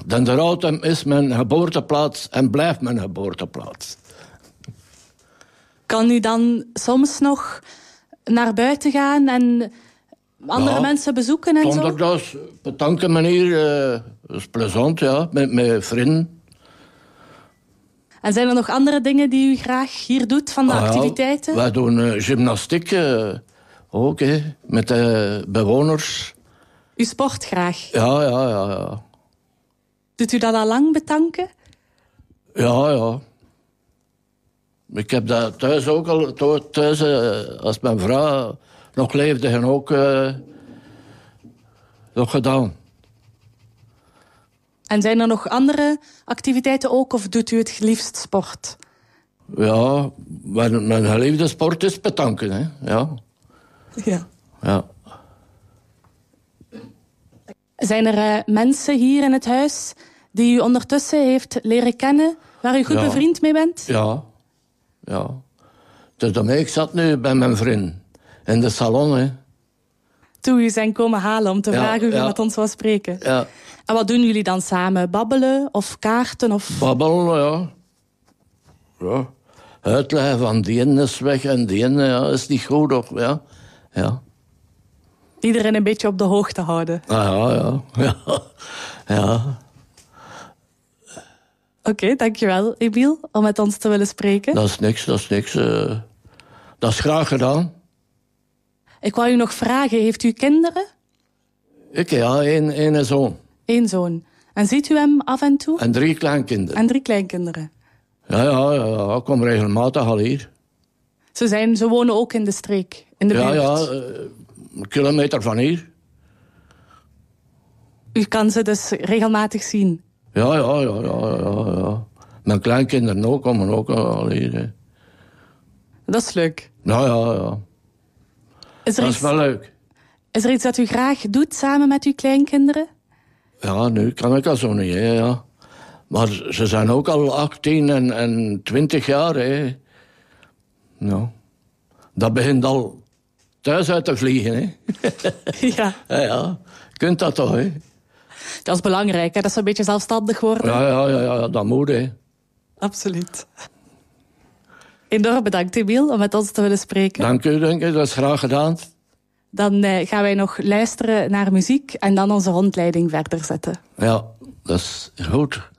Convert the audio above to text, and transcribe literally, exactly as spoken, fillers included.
Denderautem is mijn geboorteplaats en blijft mijn geboorteplaats. Kan u dan soms nog naar buiten gaan en andere ja, mensen bezoeken en zo? Donderdags, op een manier, uh, dat is plezant, ja, met, met vrienden. En zijn er nog andere dingen die u graag hier doet van de ah, activiteiten? Ja, wij doen uh, gymnastiek uh, ook, hè, met de bewoners. U sport graag? Ja, ja, ja, ja. Doet u dat al lang, betanken? Ja, ja. Ik heb dat thuis ook al, thuis, uh, als mijn vrouw nog leefde, en ook uh, nog gedaan. En zijn er nog andere activiteiten ook, of doet u het liefst sport? Ja, mijn, mijn geliefde sport is petanken, hè. Ja. Ja. Ja. Zijn er uh, mensen hier in het huis die u ondertussen heeft leren kennen, waar u goed ja. bevriend mee bent? Ja, ja. Dus daarmee, ik zat nu bij mijn vriend in de salon, hè. Toen u zijn komen halen om te ja, vragen hoe ja. u met ons wou spreken. Ja. En wat doen jullie dan samen? Babbelen of kaarten? Of... Babbelen, ja. Ja. Uitleggen van die ene is weg en die ene ja, is niet goed, of ja. Ja. Iedereen een beetje op de hoogte houden. Ah, ja, ja. ja. ja. Oké, okay, dankjewel, Emiel, om met ons te willen spreken. Dat is niks, dat is niks. Uh, dat is graag gedaan. Ik wou u nog vragen, heeft u kinderen? Ik, ja, één, één zoon. Eén zoon. En ziet u hem af en toe? En drie kleinkinderen. En drie kleinkinderen. Ja, ja, ja, ja. Ik kom regelmatig al hier. Ze, zijn, ze wonen ook in de streek, in de ja, buurt? Ja, uh, een kilometer van hier. U kan ze dus regelmatig zien? Ja, ja, ja, ja, ja, ja. Mijn kleinkinderen ook komen ook al hier. Hè. Dat is leuk. Ja, ja, ja. Is dat iets, is wel leuk. Is er iets dat u graag doet samen met uw kleinkinderen? Ja, nu kan ik dat zo niet, hè, ja. Maar ze zijn ook al achttien en, en twintig jaar, hè. Ja. Dat begint al thuis uit te vliegen, hè. Ja. Ja, ja. Je kunt dat toch, hè. Dat is belangrijk, hè, dat ze een beetje zelfstandig worden. Ja, ja, ja, ja, dat moet, hè. Absoluut. Enorm bedankt, Emiel, om met ons te willen spreken. Dank u, dank u, dat is graag gedaan. Dan eh, gaan wij nog luisteren naar muziek en dan onze rondleiding verder zetten. Ja, dat is goed.